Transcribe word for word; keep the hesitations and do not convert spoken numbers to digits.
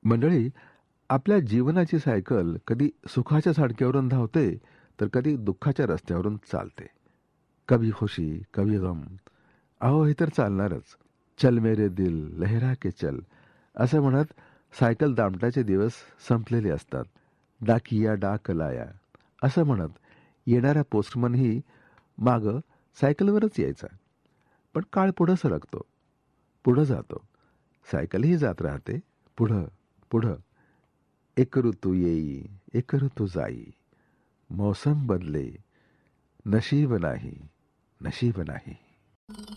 मंडळी, आपल्या जीवनाची सायकल कधी सुखाच्या साडक्यावरून धावते, तर कधी दुःखाच्या रस्त्यावरून चालते. कभी खुशी, कभी गम. अहो, हे तर चालणारच. चल मेरे दिल, लहरा के चल, असं म्हणत सायकल दामटाचे दिवस संपलेले असतात. डाकिया डाक लाया, असं म्हणत येणारा पोस्टमनही मागं सायकलवरच यायचा. पण काळ पुढं सरकतो, पुढं जातो. सायकलही जात राहते, पुढं, पुढं. एक ऋतू येई, एक ऋतू जाई. मौसम बदले, नशीब नाही, नशीब नाही.